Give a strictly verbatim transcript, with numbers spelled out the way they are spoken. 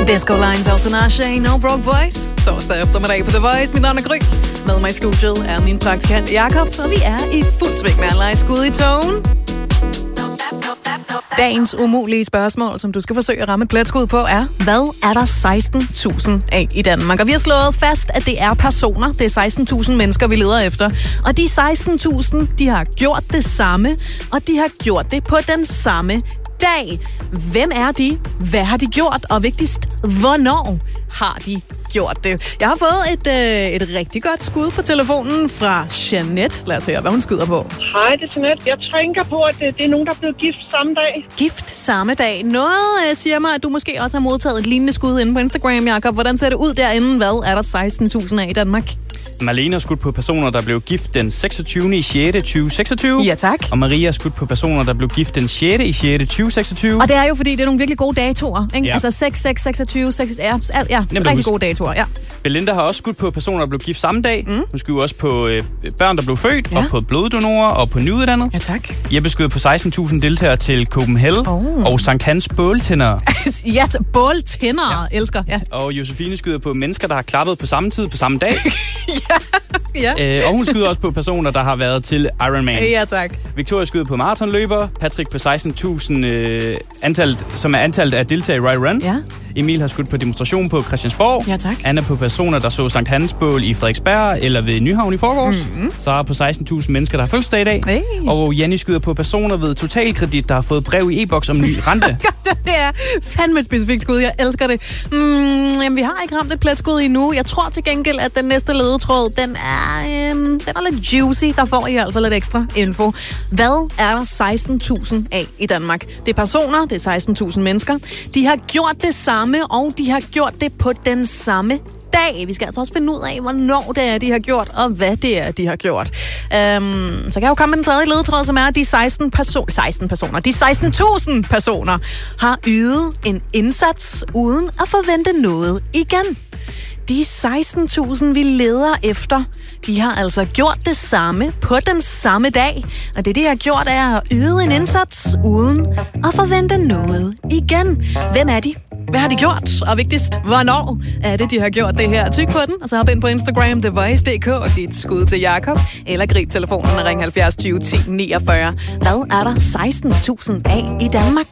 Disco Lines Altanashe, No Broke Boys. Torsdag eftermiddag på The Voice. Mit navn er Gry. Med mig i studiet er min praktikant Jakob, og vi er i fuld sving med at lege skud i togen. Dagens umulige spørgsmål, som du skal forsøge at ramme et pletskud på, er, hvad er der seksten tusind af i Danmark? Og vi har slået fast, at det er personer. Det er seksten tusind mennesker, vi leder efter. Og de seksten tusind, de har gjort det samme, og de har gjort det på den samme dag. Hvem er de? Hvad har de gjort? Og vigtigst, hvornår har de gjort det? Jeg har fået et, øh, et rigtig godt skud på telefonen fra Jeanette. Lad os høre, hvad hun skyder på. Hej, det er Jeanette. Jeg tænker på, at det, det er nogen, der er blevet gift samme dag. Gift samme dag. Noget øh, siger mig, at du måske også har modtaget et lignende skud inde på Instagram, Jakob. Hvordan ser det ud derinde? Hvad er der seksten tusind af i Danmark? Marlene har skudt på personer, der blev gift den seksogtyvende i sjette tyve seksogtyve. Ja, tak. Og Maria har skudt på personer, der blev gift den sjette i sjette tyve seksogtyve. Og det er jo, fordi det er nogle virkelig gode datoer, ikke? Ja. Altså seks seks seksogtyve seks ja, ja rigtig gode datoer, ja. Belinda har også skudt på personer, der blev gift samme dag. Mm. Hun skød også på øh, børn, der blev født, ja. Og på bloddonorer, og på nyuddannet. Ja, tak. Jeppe skød på seksten tusind deltagere til Copenhagen, oh. og Sankt Hans båltænder. Ja, båltænder, ja. Elsker. Ja. Og Josefine skyder på mennesker, der har klappet på samme tid på samme dag. Ja. Ja. Øh, og hun skyder også på personer, der har været til Ironman. Ja, tak. Victoria skyder på maratonløber. Patrick på seksten tusind, øh, antallet, som er antallet af deltagere i Right Run. Ja. Emil har skudt på demonstration på Christiansborg. Ja, tak. Anna på personer, der så Sankt Hans bål i Frederiksberg eller ved Nyhavn i forgårs. Mm-hmm. Sara på seksten tusind mennesker, der har fødselsdag i dag. Hey. Og Janni skyder på personer ved Totalkredit, der har fået brev i e-boks om ny rente. Det er fandme et specifikt skud. Jeg elsker det. Mm, jamen, vi har ikke ramt et pletskud endnu. Jeg tror til gengæld, at den næste ledetråd, den er, øhm, den er lidt juicy. Der får I altså lidt ekstra info. Hvad er der seksten tusind af i Danmark? Det er personer, det er seksten tusind mennesker. De har gjort det samme, og de har gjort det på den samme dag. Vi skal altså også finde ud af, hvornår det er, de har gjort, og hvad det er, de har gjort. Øhm, så kan jeg jo komme med den tredje ledetråd, som er, at de seksten, perso- seksten personer, de seksten tusind personer har ydet en indsats uden at forvente noget igen. De seksten tusind, vi leder efter, de har altså gjort det samme på den samme dag. Og det, de har gjort, er at yde en indsats uden at forvente noget igen. Hvem er de? Hvad har de gjort? Og vigtigst, hvornår er det, de har gjort det her? Tyk på den, og så hop ind på Instagram, The Voice punktum d k, og giv et skud til Jakob. Eller grib telefonen og ring halvfjerds tyve ti niogfyrre. Hvad er der seksten tusind af i Danmark?